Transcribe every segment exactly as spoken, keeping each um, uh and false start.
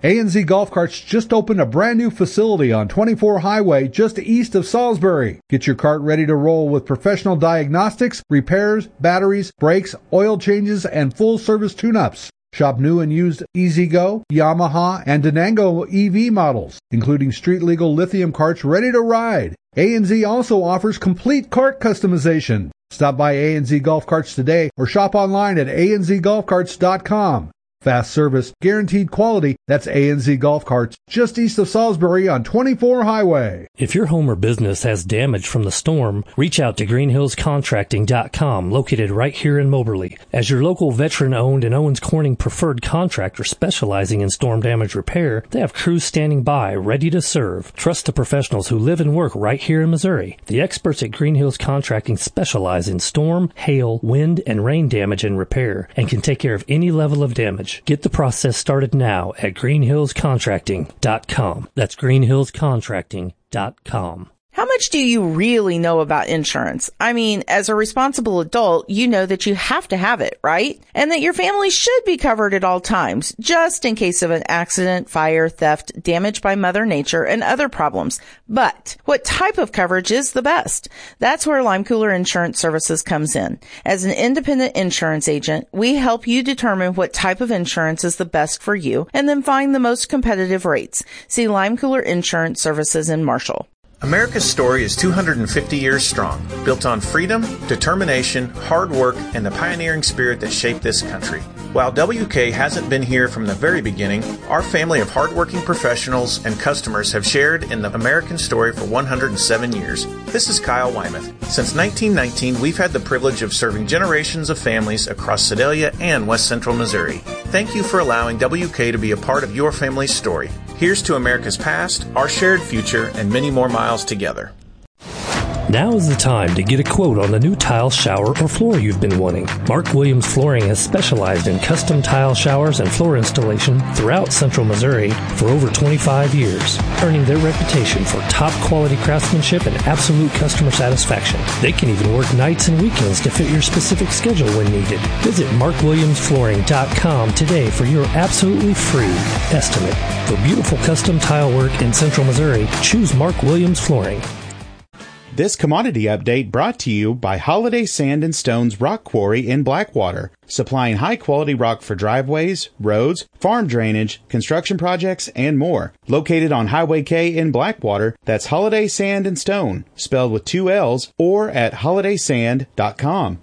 A N Z Golf Carts just opened a brand new facility on twenty-four Highway just east of Salisbury. Get your cart ready to roll with professional diagnostics, repairs, batteries, brakes, oil changes, and full-service tune-ups. Shop new and used E-Z-Go, Yamaha, and Denango E V models, including street-legal lithium carts ready to ride. A N Z also offers complete cart customization. Stop by A N Z Golf Carts today or shop online at a n z golf carts dot com. Fast service, guaranteed quality. That's A N Z Golf Carts, just east of Salisbury on twenty-four Highway. If your home or business has damage from the storm, reach out to green hills contracting dot com, located right here in Moberly. As your local veteran-owned and Owens Corning preferred contractor specializing in storm damage repair, they have crews standing by, ready to serve. Trust the professionals who live and work right here in Missouri. The experts at Green Hills Contracting specialize in storm, hail, wind, and rain damage and repair, and can take care of any level of damage. Get the process started now at green hills contracting dot com. That's green hills contracting dot com. How much do you really know about insurance? I mean, as a responsible adult, you know that you have to have it, right? And that your family should be covered at all times, just in case of an accident, fire, theft, damage by Mother Nature, and other problems. But what type of coverage is the best? That's where Lime Cooler Insurance Services comes in. As an independent insurance agent, we help you determine what type of insurance is the best for you and then find the most competitive rates. See Lime Cooler Insurance Services in Marshall. America's story is two hundred fifty years strong, built on freedom, determination, hard work, and the pioneering spirit that shaped this country. While W K hasn't been here from the very beginning, our family of hardworking professionals and customers have shared in the American story for one hundred seven years. This is Kyle Wymuth. Since nineteen nineteen, we've had the privilege of serving generations of families across Sedalia and West Central Missouri. Thank you for allowing W K to be a part of your family's story. Here's to America's past, our shared future, and many more miles together. Now is the time to get a quote on the new tile, shower, or floor you've been wanting. Mark Williams Flooring has specialized in custom tile showers and floor installation throughout Central Missouri for over twenty-five years, earning their reputation for top-quality craftsmanship and absolute customer satisfaction. They can even work nights and weekends to fit your specific schedule when needed. Visit mark williams flooring dot com today for your absolutely free estimate. For beautiful custom tile work in Central Missouri, choose Mark Williams Flooring. This commodity update brought to you by Holiday Sand and Stones Rock Quarry in Blackwater, supplying high-quality rock for driveways, roads, farm drainage, construction projects, and more. Located on Highway K in Blackwater, that's Holiday Sand and Stone, spelled with two L's, or at holiday sand dot com.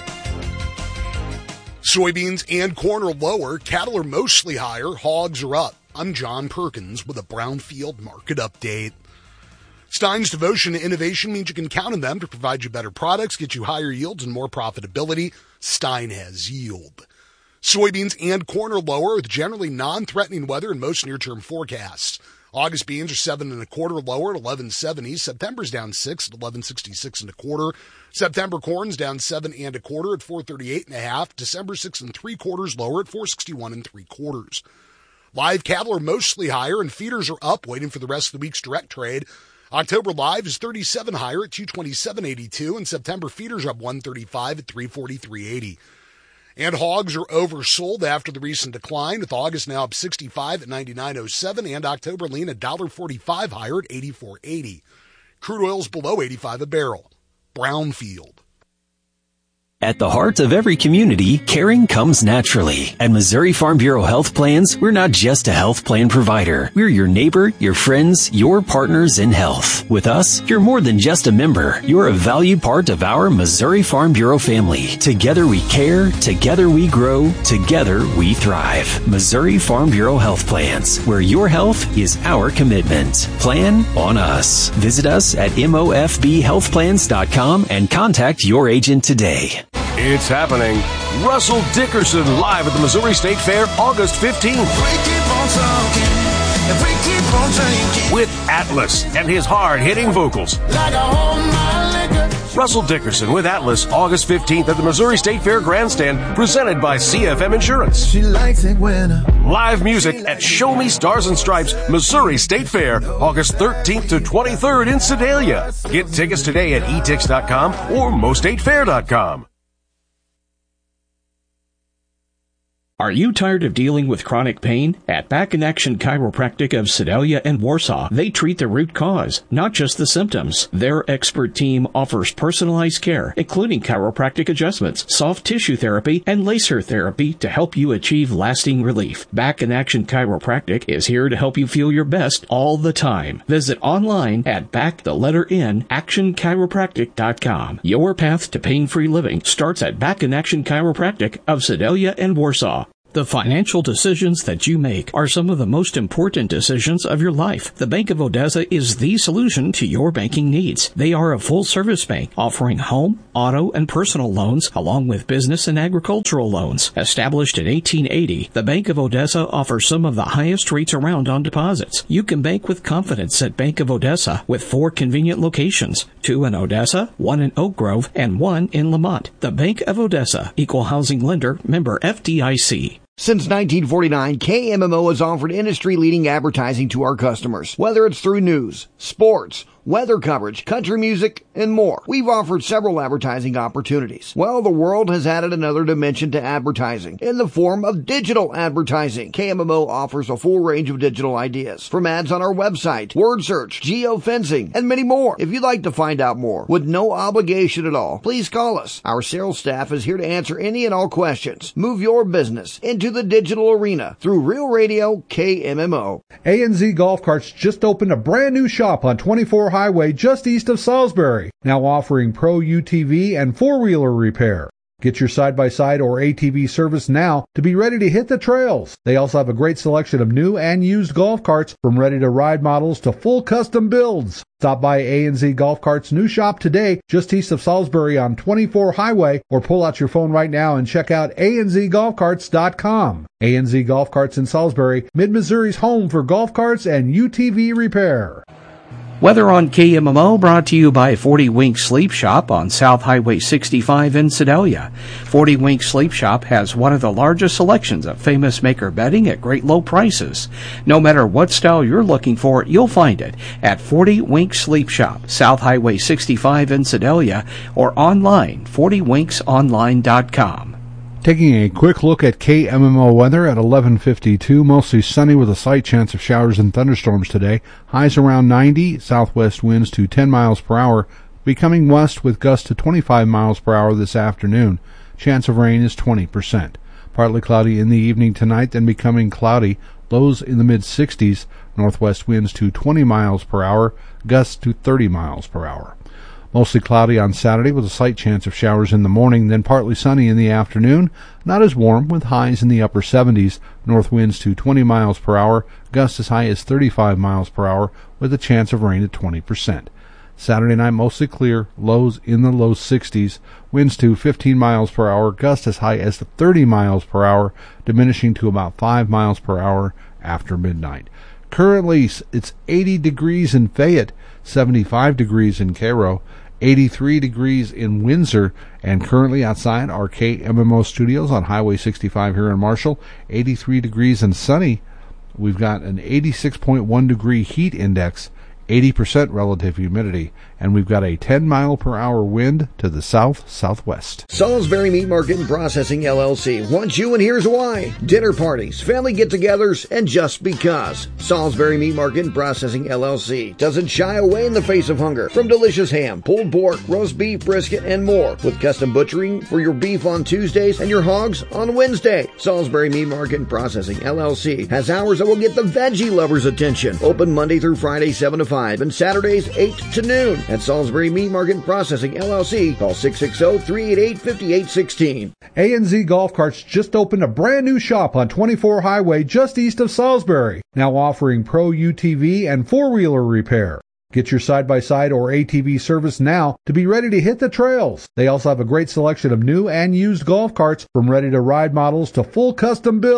Soybeans and corn are lower, cattle are mostly higher, hogs are up. I'm John Perkins with a Brownfield Market Update. Stein's devotion to innovation means you can count on them to provide you better products, get you higher yields, and more profitability. Stein has yield. Soybeans and corn are lower with generally non-threatening weather in most near-term forecasts. August beans are seven and a quarter lower at eleven seventy. September's down six at eleven sixty-six and a quarter. September corn's down seven and a quarter at four thirty-eight and a half. December six and three quarters lower at four sixty-one and three quarters. Live cattle are mostly higher and feeders are up, waiting for the rest of the week's direct trade. October live is thirty-seven higher at two twenty-seven eighty-two, and September feeders up one thirty-five at three forty-three eighty. And hogs are oversold after the recent decline, with August now up sixty-five at ninety-nine oh seven, and October lean one dollar forty-five higher at eighty-four eighty. Crude oil's below eighty-five a barrel. Brownfield. At the heart of every community, caring comes naturally. At Missouri Farm Bureau Health Plans, we're not just a health plan provider. We're your neighbor, your friends, your partners in health. With us, you're more than just a member. You're a valued part of our Missouri Farm Bureau family. Together we care, together we grow, together we thrive. Missouri Farm Bureau Health Plans, where your health is our commitment. Plan on us. Visit us at M O F B health plans dot com and contact your agent today. It's happening. Russell Dickerson live at the Missouri State Fair August fifteenth. With Atlas and his hard-hitting vocals. Russell Dickerson with Atlas August fifteenth at the Missouri State Fair Grandstand, presented by C F M Insurance. She likes it when live music at Show Me Stars and Stripes Missouri State Fair August thirteenth to twenty-third in Sedalia. Get tickets today at e tix dot com or mo state fair dot com. Are you tired of dealing with chronic pain? At Back in Action Chiropractic of Sedalia and Warsaw, they treat the root cause, not just the symptoms. Their expert team offers personalized care, including chiropractic adjustments, soft tissue therapy, and laser therapy to help you achieve lasting relief. Back in Action Chiropractic is here to help you feel your best all the time. Visit online at back the letter N action chiropractic dot com. Your path to pain-free living starts at Back in Action Chiropractic of Sedalia and Warsaw. The financial decisions that you make are some of the most important decisions of your life. The Bank of Odessa is the solution to your banking needs. They are a full-service bank offering home, auto, and personal loans along with business and agricultural loans. Established in eighteen eighty, the Bank of Odessa offers some of the highest rates around on deposits. You can bank with confidence at Bank of Odessa with four convenient locations, two in Odessa, one in Oak Grove, and one in Lamont. The Bank of Odessa, Equal Housing Lender, member F D I C. Since nineteen forty-nine, K M M O has offered industry-leading advertising to our customers. Whether it's through news, sports, weather coverage, country music, and more. We've offered several advertising opportunities. Well, the world has added another dimension to advertising in the form of digital advertising. K M M O offers a full range of digital ideas, from ads on our website, word search, geofencing, and many more. If you'd like to find out more with no obligation at all, please call us. Our sales staff is here to answer any and all questions. Move your business into the digital arena through Real Radio K M M O. A N Z Golf Carts just opened a brand new shop on twenty-four Highway just east of Salisbury, now offering pro U T V and four-wheeler repair. Get your side-by-side or A T V service now to be ready to hit the trails. They also have a great selection of new and used golf carts, from ready-to-ride models to full custom builds. Stop by A N Z Golf Carts' new shop today, just east of Salisbury on twenty-four Highway, or pull out your phone right now and check out A N Z golf carts dot com. A N Z Golf Carts in Salisbury, Mid-Missouri's home for golf carts and U T V repair. Weather on K M M O brought to you by forty Wink Sleep Shop on South Highway sixty-five in Sedalia. forty Wink Sleep Shop has one of the largest selections of famous maker bedding at great low prices. No matter what style you're looking for, you'll find it at forty Wink Sleep Shop, South Highway sixty-five in Sedalia, or online, forty winks online dot com. Taking a quick look at K M M O weather at eleven fifty-two, mostly sunny with a slight chance of showers and thunderstorms today. Highs around ninety, southwest winds to ten miles per hour, becoming west with gusts to twenty-five miles per hour this afternoon. Chance of rain is twenty percent. Partly cloudy in the evening tonight, then becoming cloudy. Lows in the mid-sixties, northwest winds to twenty miles per hour, gusts to thirty miles per hour. Mostly cloudy on Saturday with a slight chance of showers in the morning, then partly sunny in the afternoon. Not as warm, with highs in the upper seventies, north winds to twenty miles per hour, gusts as high as thirty-five miles per hour, with a chance of rain at twenty percent. Saturday night mostly clear, lows in the low sixties, winds to fifteen miles per hour, gusts as high as thirty miles per hour, diminishing to about five miles per hour after midnight. Currently, it's eighty degrees in Fayette, seventy-five degrees in Cairo, eighty-three degrees in Windsor, and currently outside our K M M O studios on Highway sixty-five here in Marshall, eighty-three degrees and sunny. We've got an eighty-six point one degree heat index, eighty percent relative humidity, and we've got a ten mile per hour wind to the south-southwest. Salisbury Meat Market and Processing L L C wants you, and here's why. Dinner parties, family get-togethers, and just because. Salisbury Meat Market and Processing L L C doesn't shy away in the face of hunger. From delicious ham, pulled pork, roast beef, brisket, and more, with custom butchering for your beef on Tuesdays and your hogs on Wednesday. Salisbury Meat Market and Processing L L C has hours that will get the veggie lovers' attention. Open Monday through Friday, seven to five, and Saturdays, eight to noon. At Salisbury Meat Market and Processing L L C, call six six zero, three eight eight, five eight one six. A N Z Golf Carts just opened a brand new shop on twenty-four Highway just east of Salisbury, now offering pro U T V and four-wheeler repair. Get your side-by-side or A T V service now to be ready to hit the trails. They also have a great selection of new and used golf carts, from ready-to-ride models to full custom builds.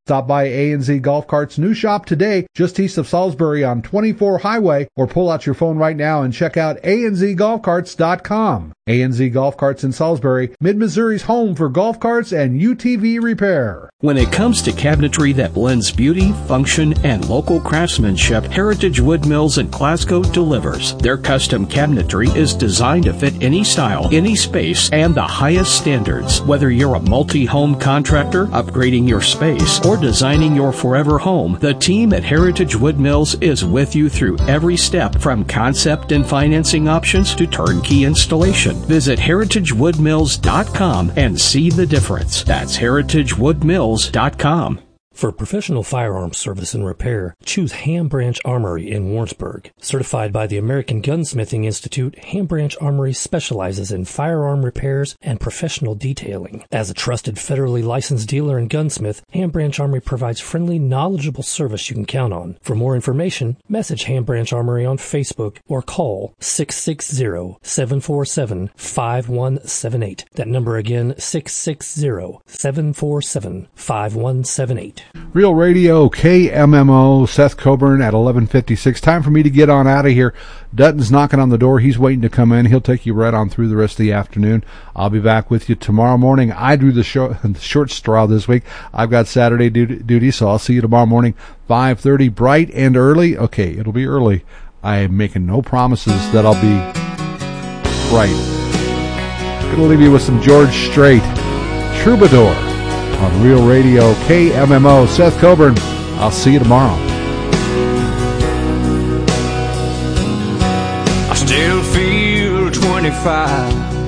Stop by A and Z Golf Carts' new shop today, just east of Salisbury on twenty-four Highway, or pull out your phone right now and check out A N Z golf carts dot com. A and Z Golf Carts in Salisbury, Mid-Missouri's home for golf carts and U T V repair. When it comes to cabinetry that blends beauty, function, and local craftsmanship, Heritage Wood Mills in Glasgow delivers. Their custom cabinetry is designed to fit any style, any space, and the highest standards. Whether you're a multi-home contractor, upgrading your space, or designing your forever home, the team at Heritage Wood Mills is with you through every step, from concept and financing options to turnkey installation. Visit heritage wood mills dot com and see the difference. That's heritage wood mills dot com. For professional firearms service and repair, choose Ham Branch Armory in Warrensburg. Certified by the American Gunsmithing Institute, Ham Branch Armory specializes in firearm repairs and professional detailing. As a trusted federally licensed dealer and gunsmith, Ham Branch Armory provides friendly, knowledgeable service you can count on. For more information, message Ham Branch Armory on Facebook or call six six zero, seven four seven, five one seven eight. That number again, six six zero, seven four seven, five one seven eight. Real Radio, K M M O, Seth Coburn at eleven fifty-six. Time for me to get on out of here. Dutton's knocking on the door. He's waiting to come in. He'll take you right on through the rest of the afternoon. I'll be back with you tomorrow morning. I drew the short, the short straw this week. I've got Saturday duty, so I'll see you tomorrow morning, five thirty, bright and early. Okay, it'll be early. I'm making no promises that I'll be bright. Going to leave you with some George Strait, Troubadour, on Real Radio, K M M O. Seth Coburn, I'll see you tomorrow. I still feel twenty-five